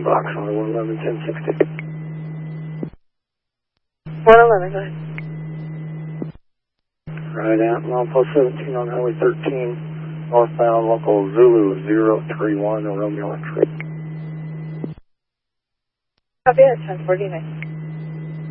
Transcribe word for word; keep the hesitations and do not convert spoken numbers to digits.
box on one eleven, ten sixty. one eleven, go ahead. Right at milepost seventeen on Highway thirteen, northbound local Zulu zero three one, Romeo X-ray. Copy that, ten forty-nine.